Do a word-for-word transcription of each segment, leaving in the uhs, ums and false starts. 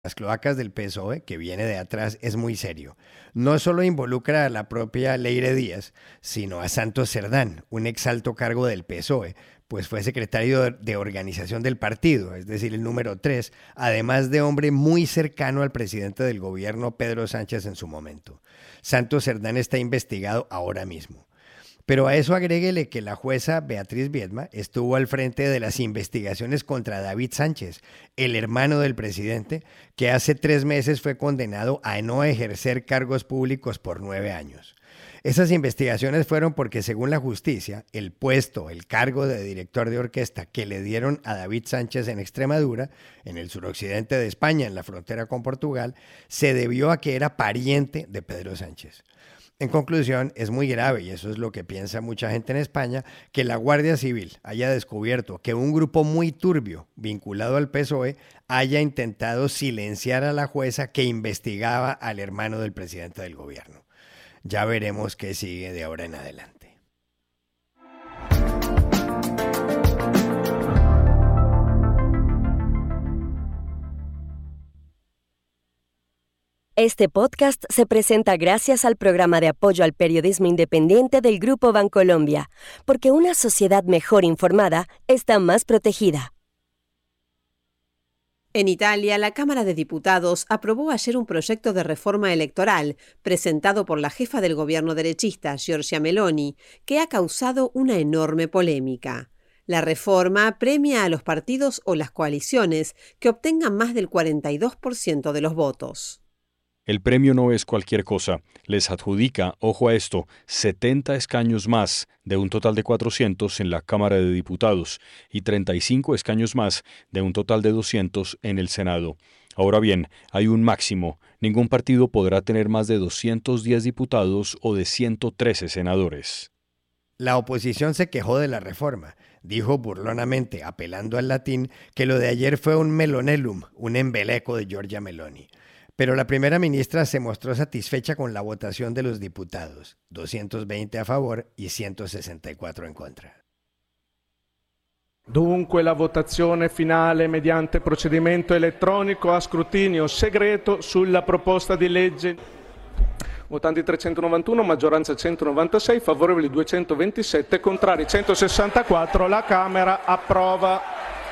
las cloacas del P S O E, que viene de atrás, es muy serio. No solo involucra a la propia Leire Díaz, sino a Santos Cerdán, un ex alto cargo del P S O E, pues fue secretario de organización del partido, es decir, el número tres, además de hombre muy cercano al presidente del gobierno, Pedro Sánchez, en su momento. Santos Cerdán está investigado ahora mismo. Pero a eso agréguele que la jueza Beatriz Viedma estuvo al frente de las investigaciones contra David Sánchez, el hermano del presidente, que hace tres meses fue condenado a no ejercer cargos públicos por nueve años. Esas investigaciones fueron porque, según la justicia, el puesto, el cargo de director de orquesta que le dieron a David Sánchez en Extremadura, en el suroccidente de España, en la frontera con Portugal, se debió a que era pariente de Pedro Sánchez. En conclusión, es muy grave, y eso es lo que piensa mucha gente en España, que la Guardia Civil haya descubierto que un grupo muy turbio vinculado al P S O E haya intentado silenciar a la jueza que investigaba al hermano del presidente del gobierno. Ya veremos qué sigue de ahora en adelante. Este podcast se presenta gracias al programa de apoyo al periodismo independiente del Grupo Bancolombia, porque una sociedad mejor informada está más protegida. En Italia, la Cámara de Diputados aprobó ayer un proyecto de reforma electoral presentado por la jefa del gobierno derechista, Giorgia Meloni, que ha causado una enorme polémica. La reforma premia a los partidos o las coaliciones que obtengan más del cuarenta y dos por ciento de los votos. El premio no es cualquier cosa, les adjudica, ojo a esto, setenta escaños más de un total de cuatrocientos en la Cámara de Diputados y treinta y cinco escaños más de un total de doscientos en el Senado. Ahora bien, hay un máximo, ningún partido podrá tener más de doscientos diez diputados o de ciento trece senadores. La oposición se quejó de la reforma. Dijo burlonamente, apelando al latín, que lo de ayer fue un melonellum, un embeleco de Giorgia Meloni. Pero la primera ministra se mostró satisfecha con la votación de los diputados, doscientos veinte a favor y ciento sesanta y cuatro en contra. Dunque la votazione finale mediante procedimento elettronico a scrutinio segreto sulla proposta di legge. Votanti trecentonovantuno, maggioranza centonovantasei, favorevoli duecentoventisette, contrari centosessantaquattro, la Camera approva.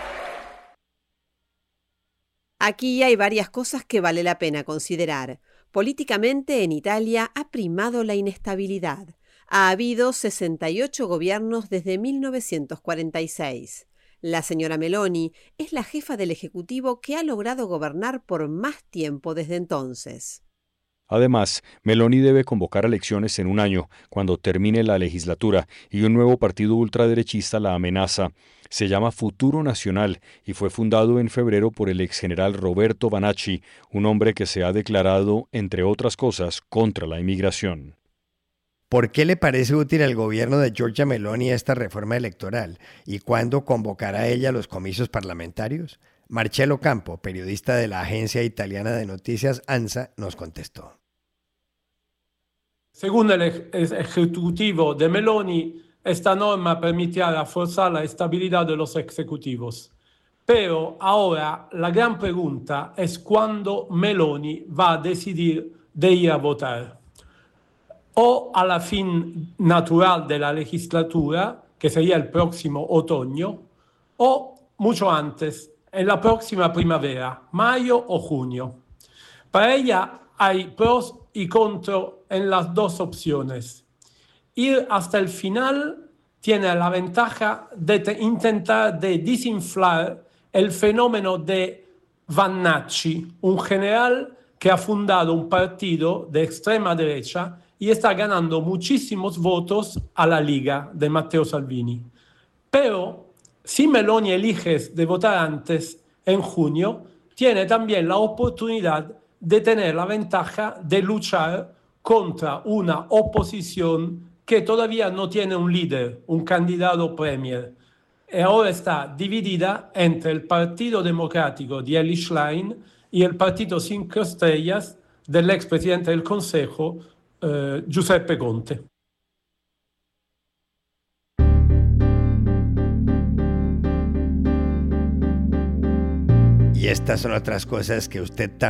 Aquí hay varias cosas que vale la pena considerar. Políticamente, en Italia ha primado la inestabilidad. Ha habido sesenta y ocho gobiernos desde mil novecientos cuarenta y seis. La señora Meloni es la jefa del Ejecutivo que ha logrado gobernar por más tiempo desde entonces. Además, Meloni debe convocar elecciones en un año, cuando termine la legislatura, y un nuevo partido ultraderechista la amenaza. Se llama Futuro Nacional y fue fundado en febrero por el exgeneral Roberto Vanacci, un hombre que se ha declarado, entre otras cosas, contra la inmigración. ¿Por qué le parece útil al gobierno de Giorgia Meloni esta reforma electoral? ¿Y cuándo convocará ella los comicios parlamentarios? Marcello Campo, periodista de la agencia italiana de noticias ANSA, nos contestó. Según el ejecutivo de Meloni, esta norma permitirá reforzar la estabilidad de los ejecutivos. Pero ahora la gran pregunta es cuándo Meloni va a decidir de ir a votar. O a la fin natural de la legislatura, que sería el próximo otoño, o mucho antes, en la próxima primavera, mayo o junio. Para ella hay pros y contras en las dos opciones. Ir hasta el final tiene la ventaja de te- intentar de desinflar el fenómeno de Vanacci, un general que ha fundado un partido de extrema derecha y está ganando muchísimos votos a la Liga de Matteo Salvini. Pero si Meloni elige de votar antes, en junio, tiene también la oportunidad de tener la ventaja de luchar contra una oposición que todavía no tiene un líder, un candidato premier. Y ahora está dividida entre el Partido Democrático de Elly Schlein y el Partido Cinco Estrellas del expresidente del Consejo, eh, Giuseppe Conte. Y estas son otras cosas que usted también